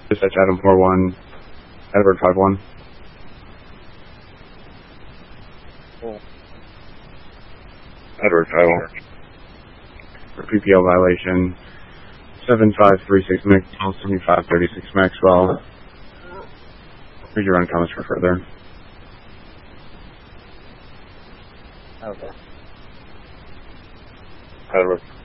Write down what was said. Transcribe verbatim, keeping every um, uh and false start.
Dispatch Adam four one, Edward five one. Cool. Edward five one. For P P L violation, seven five three six Maxwell, seventy-five thirty-six Maxwell. Here's your run comments for further. Okay. Edward.